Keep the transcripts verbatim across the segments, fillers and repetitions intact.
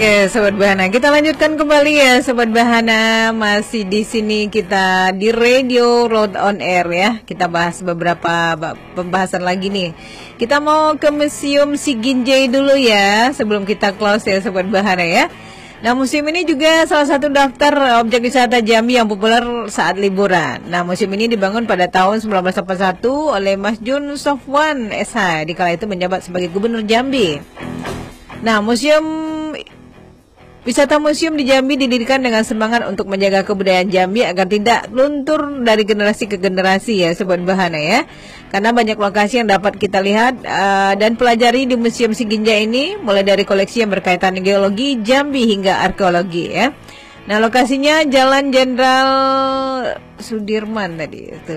Oke, Sobat Bahana, kita lanjutkan kembali ya, Sobat Bahana. Masih di sini kita di Radio Road on Air ya. Kita bahas beberapa pembahasan lagi nih. Kita mau ke Museum Siginjai dulu ya, sebelum kita close ya, Sobat Bahana ya. Nah, museum ini juga salah satu daftar objek wisata Jambi yang populer saat liburan. Nah, museum ini dibangun pada tahun seribu sembilan ratus delapan puluh satu oleh Mas Jun Sofwan S H, dikala itu menjabat sebagai Gubernur Jambi. Nah, museum Wisata museum di Jambi didirikan dengan semangat untuk menjaga kebudayaan Jambi agar tidak luntur dari generasi ke generasi ya, Sobat Bahana ya. Karena banyak lokasi yang dapat kita lihat uh, dan pelajari di Museum Siginjai ini, mulai dari koleksi yang berkaitan geologi Jambi hingga arkeologi ya. Nah, lokasinya Jalan Jenderal Sudirman tadi itu.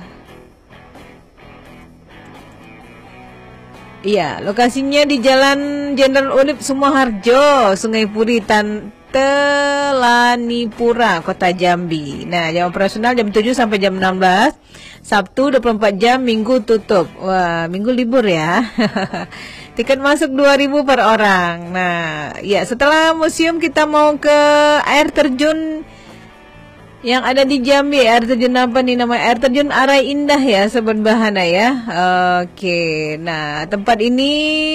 Iya, lokasinya di Jalan Jenderal Urip Sumoharjo, Sungai Puri, Tan Telanipura, Kota Jambi. Nah, jam operasional jam tujuh sampai jam enam belas, Sabtu dua puluh empat jam, Minggu tutup. Wah, Minggu libur ya. Tiket masuk dua ribu per orang. Nah, ya setelah museum kita mau ke air terjun yang ada di Jambi. Air terjun apa nih namanya? Air terjun Arai Indah ya, Sobat Bahana ya. Oke, nah tempat ini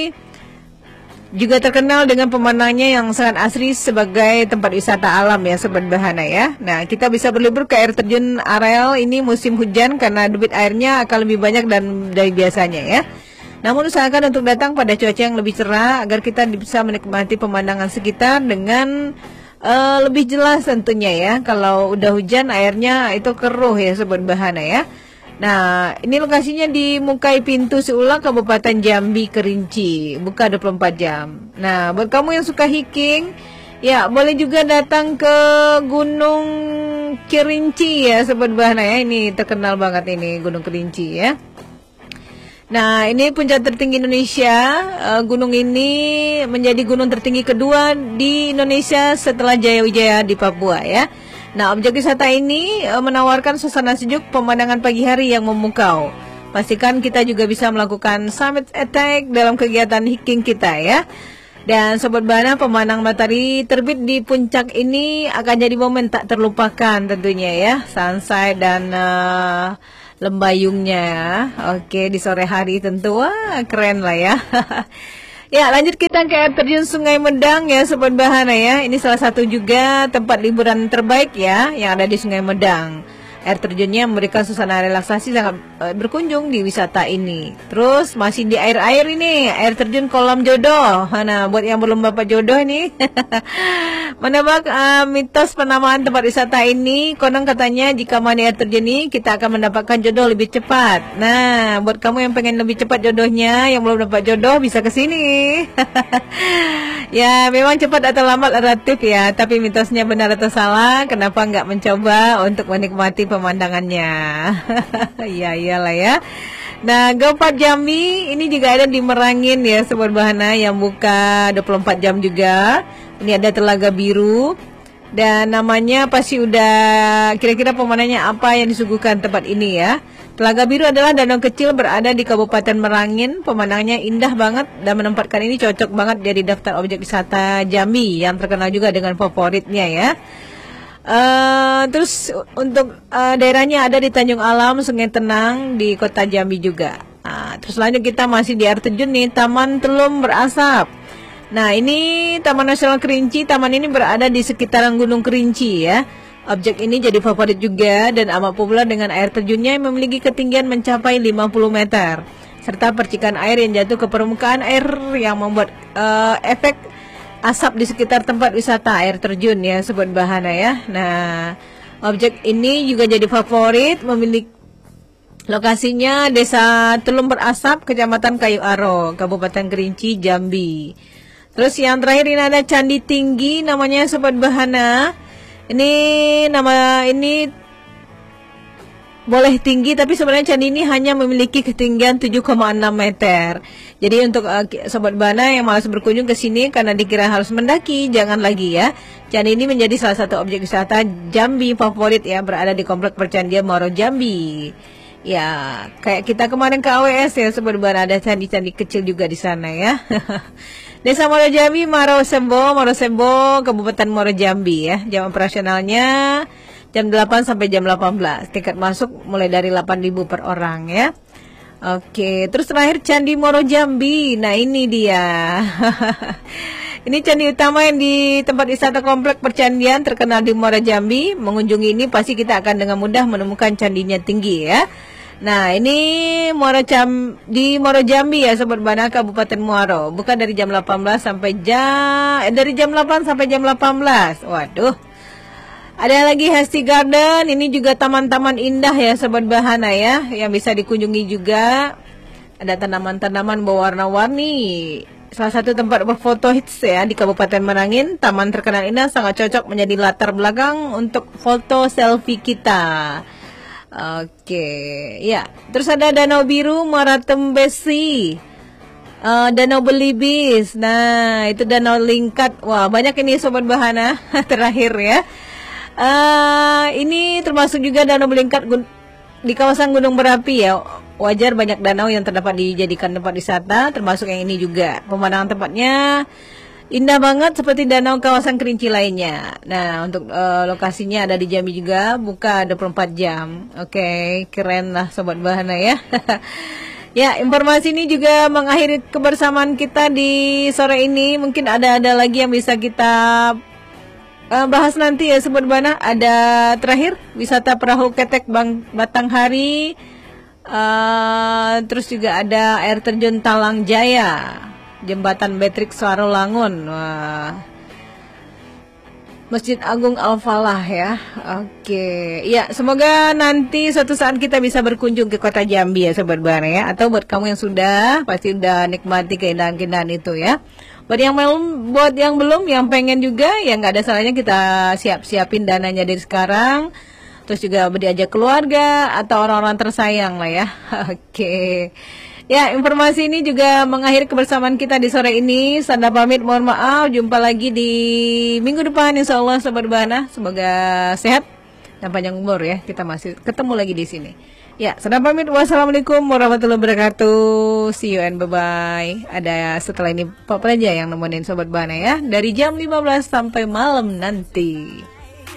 juga terkenal dengan pemandangannya yang sangat asri sebagai tempat wisata alam ya, Sobat Bahana ya. Nah, kita bisa berlibur ke air terjun Arai ini musim hujan karena debit airnya akan lebih banyak dan dari biasanya ya. Namun usahakan untuk datang pada cuaca yang lebih cerah agar kita bisa menikmati pemandangan sekitar dengan Uh, lebih jelas tentunya ya. Kalau udah hujan airnya itu keruh ya, Sobat Bahana ya. Nah, ini lokasinya di Mukai Pintu Seulang, Kabupaten Jambi, Kerinci. Buka dua puluh empat jam. Nah, buat kamu yang suka hiking, ya boleh juga datang ke Gunung Kerinci ya, Sobat Bahana ya. Ini terkenal banget ini Gunung Kerinci ya. Nah, ini puncak tertinggi Indonesia. Uh, gunung ini menjadi gunung tertinggi kedua di Indonesia setelah Jaya-Wijaya di Papua ya. Nah, objek wisata ini uh, menawarkan suasana sejuk, pemandangan pagi hari yang memukau. Pastikan kita juga bisa melakukan summit attack dalam kegiatan hiking kita ya. Dan Sobat Bahana, pemandangan matahari terbit di puncak ini akan jadi momen tak terlupakan tentunya ya. Sunset dan uh, lembayungnya ya. Oke, di sore hari tentu wah keren lah ya. Ya, lanjut kita ke air terjun Sungai Medang ya, Sobat Bahana ya. Ini salah satu juga tempat liburan terbaik ya yang ada di Sungai Medang. Air terjunnya memberikan suasana relaksasi sangat uh, berkunjung di wisata ini. Terus masih di air-air ini, air terjun Kolam Jodoh. Nah, buat yang belum dapat jodoh nih. Menebak uh, mitos penamaan tempat wisata ini, konon katanya jika mandi air terjun ini kita akan mendapatkan jodoh lebih cepat. Nah, buat kamu yang pengen lebih cepat jodohnya, yang belum dapat jodoh bisa ke sini. Ya, memang cepat atau lambat relatif ya, tapi mitosnya benar atau salah, kenapa nggak mencoba untuk menikmati pemandangannya? Ya, iyalah ya. Nah, Geopark Jambi ini juga ada di Merangin ya, Sobat Bahana, yang buka dua puluh empat jam juga. Ini ada Telaga Biru dan namanya pasti udah kira-kira pemandangannya apa yang disuguhkan tempat ini ya. Telaga Biru adalah danau kecil berada di Kabupaten Merangin. Pemandangannya indah banget dan menempatkan ini cocok banget jadi daftar objek wisata Jambi yang terkenal juga dengan favoritnya ya. Uh, terus untuk uh, daerahnya ada di Tanjung Alam, Sungai Tenang di Kota Jambi juga. Nah, terus lanjut kita masih di air terjun nih, Taman Telum Berasap. Nah, ini Taman Nasional Kerinci. Taman ini berada di sekitaran Gunung Kerinci ya. Objek ini jadi favorit juga dan amat populer dengan air terjunnya yang memiliki ketinggian mencapai lima puluh meter. Serta percikan air yang jatuh ke permukaan air yang membuat uh, efek asap di sekitar tempat wisata air terjun ya, Sobat Bahana ya. Nah, objek ini juga jadi favorit, memiliki lokasinya Desa Telum Berasap, Kecamatan Kayu Aro, Kabupaten Kerinci, Jambi. Terus yang terakhir ini ada Candi Tinggi, namanya Sobat Bahana. Ini nama ini boleh tinggi, tapi sebenarnya candi ini hanya memiliki ketinggian tujuh koma enam meter. Jadi untuk uh, Sobat Bahana yang malas berkunjung ke sini karena dikira harus mendaki, jangan lagi ya. Candi ini menjadi salah satu objek wisata Jambi favorit ya, berada di Komplek Percandian Muaro Jambi. Ya, kayak kita kemarin ke A W S ya, Sobat Bana, ada candi-candi kecil juga di sana ya. Desa Muaro Jambi, Muaro Sembo, Muaro Sembo, Kabupaten Muaro Jambi ya. Jam operasionalnya jam delapan sampai jam delapan belas. Tiket masuk mulai dari delapan ribu per orang ya. Oke, terus terakhir Candi Muaro Jambi. Nah, ini dia. Ini candi utama yang di tempat wisata komplek percandian terkenal di Muaro Jambi. Mengunjungi ini pasti kita akan dengan mudah menemukan candinya tinggi ya. Nah, ini Muaro Jam di Muaro Jambi ya, Sobat Bana, Kabupaten Muaro. Bukan dari jam delapan belas sampai jam eh, dari jam delapan sampai jam delapan belas. Waduh. Ada lagi Hesti Garden, ini juga taman-taman indah ya Sobat Bahana ya, yang bisa dikunjungi juga. Ada tanaman-tanaman berwarna-warni. Salah satu tempat berfoto hits ya di Kabupaten Merangin. Taman terkenal indah sangat cocok menjadi latar belakang untuk foto selfie kita. Oke, ya. Terus ada Danau Biru Muara Tembesi. Uh, Danau Belibis. Nah, itu Danau Lingkat. Wah, banyak ini Sobat Bahana. Terakhir ya. Uh, ini termasuk juga danau belingkat di kawasan Gunung Berapi ya. Wajar banyak danau yang terdapat dijadikan tempat wisata, termasuk yang ini juga. Pemandangan tempatnya indah banget seperti danau kawasan Kerinci lainnya. Nah, untuk uh, lokasinya ada di Jambi juga, buka dua puluh empat jam. Oke, okay, keren lah Sobat Bahana ya. Ya, informasi ini juga mengakhiri kebersamaan kita di sore ini. Mungkin ada-ada lagi yang bisa kita Uh, bahas nanti ya Sobat Bana. Ada terakhir wisata perahu ketek Bang Batanghari, uh, terus juga ada air terjun Talang Jaya, jembatan Betrik Suaro Langun, wah. Masjid Agung Al-Falah ya. Oke, ya semoga nanti suatu saat kita bisa berkunjung ke kota Jambi ya Sobat Bana ya. Atau buat kamu yang sudah pasti udah nikmati keindahan-keindahan itu ya. Buat yang belum, buat yang belum, yang pengen juga, ya nggak ada salahnya kita siap-siapin dananya dari sekarang. Terus juga diajak keluarga atau orang-orang tersayang lah ya. Oke. Ya, informasi ini juga mengakhiri kebersamaan kita di sore ini. Sanda pamit, mohon maaf. Jumpa lagi di minggu depan insya Allah Sobat Bahana. Semoga sehat dan panjang umur ya. Kita masih ketemu lagi di sini. Ya, Sanda pamit. Wassalamualaikum warahmatullahi wabarakatuh. See you and bye-bye. Ada setelah ini Pak Praja yang nemenin Sobat Bahana ya. Dari jam lima belas sampai malam nanti.